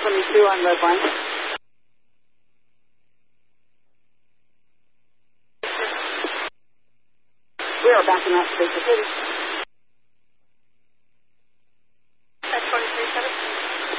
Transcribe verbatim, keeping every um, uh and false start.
twenty-two on red line. We are backing out to Baker City.